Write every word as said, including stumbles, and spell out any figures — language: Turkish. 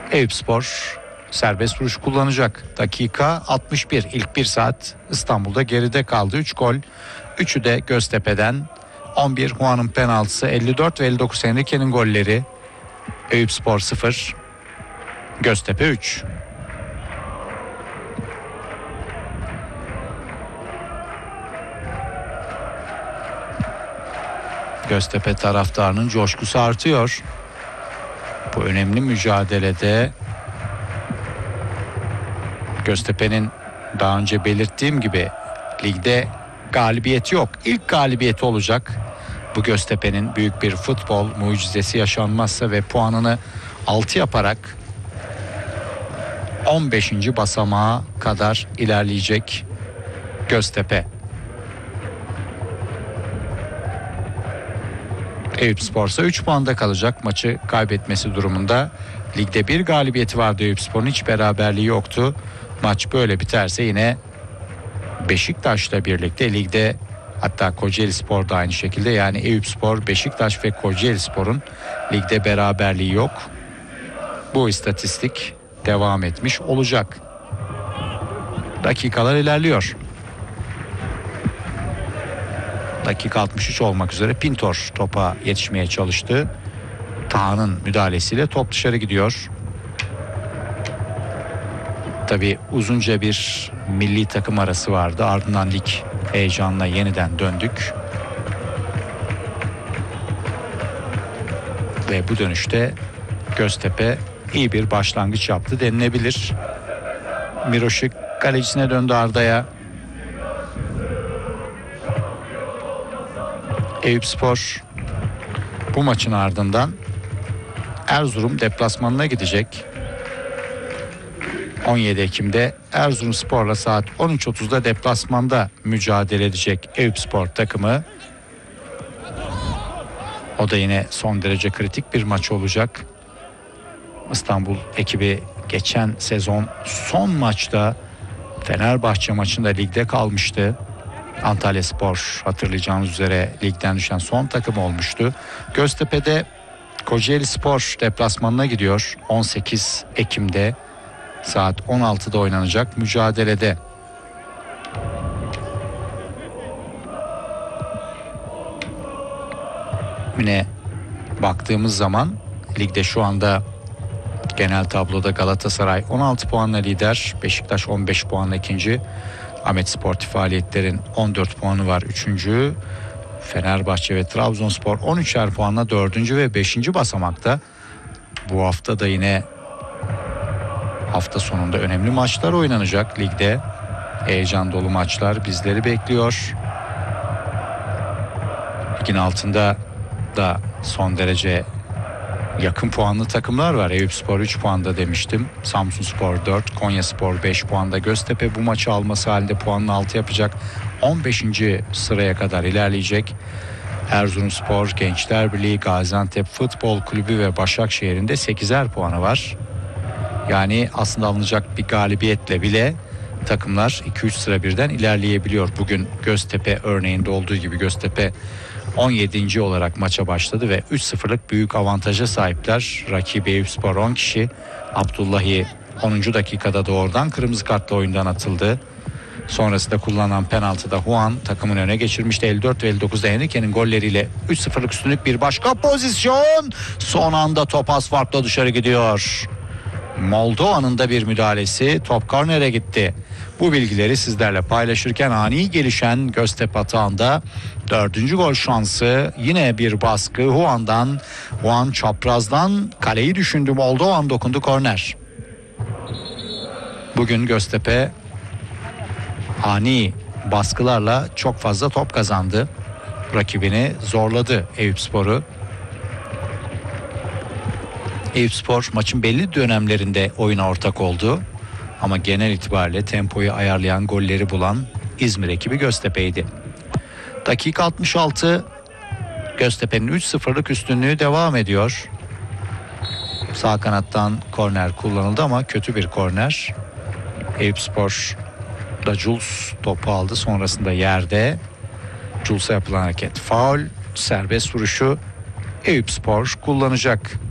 Eyüpspor serbest vuruş kullanacak. Dakika altmış bir. İlk bir saat İstanbul'da geride kaldı. üç gol. üçü de Göztepe'den. on bir Juan'ın penaltısı, elli dört ve elli dokuz Henrique'nin golleri. Eyüpspor sıfır, Göztepe üç. Göztepe taraftarının coşkusu artıyor. Bu önemli mücadelede Göztepe'nin daha önce belirttiğim gibi ligde galibiyeti yok. İlk galibiyeti olacak. Bu Göztepe'nin büyük bir futbol mucizesi yaşanmazsa ve puanını altı yaparak on beşinci basamağa kadar ilerleyecek Göztepe. Eyüpspor ise üç puanda kalacak maçı kaybetmesi durumunda. Ligde bir galibiyeti vardı Eyüpspor'un, hiç beraberliği yoktu. Maç böyle biterse yine Beşiktaş'la birlikte ligde, hatta Kocaelispor da aynı şekilde, yani Eyüpspor, Beşiktaş ve Kocaelispor'un ligde beraberliği yok. Bu istatistik devam etmiş olacak. Dakikalar ilerliyor. Dakika altmış üç olmak üzere Pintor topa yetişmeye çalıştı. Taha'nın müdahalesiyle top dışarı gidiyor. Tabii uzunca bir milli takım arası vardı. Ardından lig heyecanla yeniden döndük. Ve bu dönüşte Göztepe iyi bir başlangıç yaptı denilebilir. Miroşik kalecisine döndü Arda'ya. Eyüpspor bu maçın ardından Erzurum deplasmanına gidecek. on yedi Ekim'de Erzurumspor'la saat on üç otuzda deplasmanda mücadele edecek Eyüpspor takımı. O da yine son derece kritik bir maç olacak. İstanbul ekibi geçen sezon son maçta Fenerbahçe maçında ligde kalmıştı. Antalyaspor hatırlayacağınız üzere ligden düşen son takım olmuştu. Göztepe'de Kocaelispor deplasmanına gidiyor. on sekiz Ekim'de saat on altıda oynanacak mücadelede. Yine baktığımız zaman ligde şu anda genel tabloda Galatasaray on altı puanla lider, Beşiktaş on beş puanla ikinci, Ahmet Sportif Faaliyetler'in on dört puanı var üçüncü, Fenerbahçe ve Trabzonspor on üçer puanla dördüncü ve beşinci basamakta. Bu hafta da yine hafta sonunda önemli maçlar oynanacak ligde. Heyecan dolu maçlar bizleri bekliyor. Ligin altında da son derece yakın puanlı takımlar var. Eyüpspor üç puanda demiştim. Samsunspor dört, Konyaspor beş puanda. Göztepe bu maçı alması halinde puanını altı yapacak. on beşinci sıraya kadar ilerleyecek. Erzurumspor, Gençlerbirliği, Gaziantep Futbol Kulübü ve Başakşehir'in de sekizer puanı var. Yani aslında alınacak bir galibiyetle bile takımlar iki üç sıra birden ilerleyebiliyor. Bugün Göztepe örneğinde olduğu gibi Göztepe on yedinci olarak maça başladı ve üç sıfırlık büyük avantaja sahipler. Rakibi Eyüpspor on kişi. Abdullahi onuncu dakikada doğrudan kırmızı kartla oyundan atıldı. Sonrasında kullanılan penaltıda Juan takımın öne geçirmişti. elli dört ve elli dokuzda Henrique'nin golleriyle üç sıfırlık üstünlük bir başka pozisyon. Son anda top az farkla dışarı gidiyor. Moldova'nın da bir müdahalesi, top kornere gitti. Bu bilgileri sizlerle paylaşırken ani gelişen Göztepe atağında dördüncü gol şansı, yine bir baskı Juan'dan. Juan çaprazdan kaleyi düşündü, Moldovan dokundu, korner. Bugün Göztepe ani baskılarla çok fazla top kazandı. Rakibini zorladı Eyüpspor'u. Eyüpspor maçın belli dönemlerinde oyuna ortak oldu. Ama genel itibariyle tempoyu ayarlayan, golleri bulan İzmir ekibi Göztepe'ydi. Dakika altmış altı, Göztepe'nin üç sıfırlık üstünlüğü devam ediyor. Sağ kanattan korner kullanıldı ama kötü bir korner. Eyüpspor da Jules topu aldı, sonrasında yerde. Jules'a yapılan hareket faul, serbest vuruşu Eyüpspor kullanacak.